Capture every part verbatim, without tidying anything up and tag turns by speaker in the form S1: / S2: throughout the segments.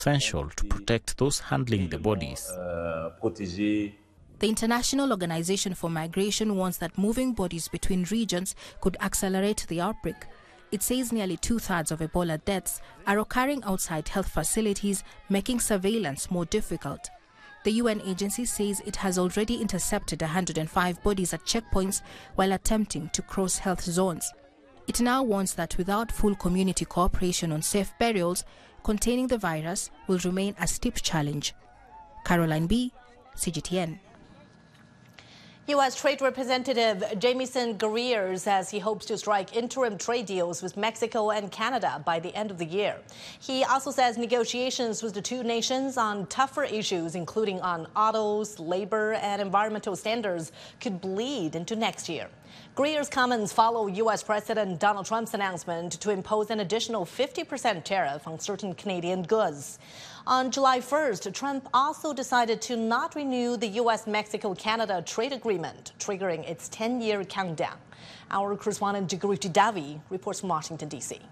S1: essential to protect those handling the bodies.
S2: The
S3: International Organization for Migration warns that moving bodies between regions could accelerate the outbreak. It says nearly two-thirds of Ebola deaths are occurring outside health facilities, making surveillance more difficult. The U N agency says it has already intercepted one hundred five bodies at checkpoints while attempting to cross health zones. It now warns that without full community cooperation on safe burials, containing the virus will remain a steep challenge. Caroline B., C G T N.
S4: U S Trade Representative Jamieson Greer says he hopes to strike interim trade deals with Mexico and Canada by the end of the year. He also says negotiations with the two nations on tougher issues, including on autos, labor, and environmental standards, could bleed into next year. Greer's comments follow U S President Donald Trump's announcement to impose an additional fifty percent tariff on certain Canadian goods. On July first, Trump also decided to not renew the U S Mexico Canada trade agreement, triggering its ten-year countdown. Our correspondent Jagruti Davi reports from Washington, D C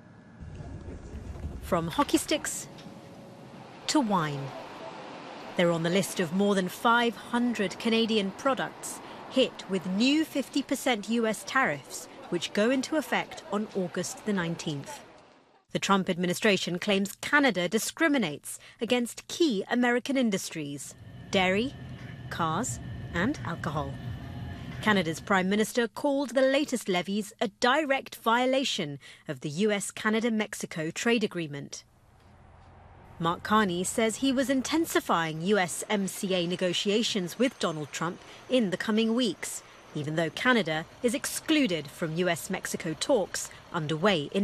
S5: From hockey sticks to wine, they're on the list of more than five hundred Canadian products hit with new fifty percent U S tariffs, which go into effect on August the nineteenth. The Trump administration claims Canada discriminates against key American industries: dairy, cars, and alcohol. Canada's Prime Minister called the latest levies a direct violation of the U S Canada Mexico trade agreement. Mark Carney says he was intensifying U S M C A negotiations with Donald Trump in the coming weeks, even though Canada is excluded from U S Mexico talks underway in